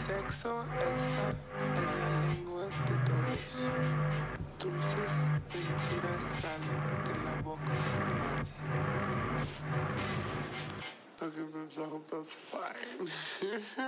sexo está en la lengua de todos. Dulces mentiras salen de la boca de nadie. Okay, babes, I hope that's fine.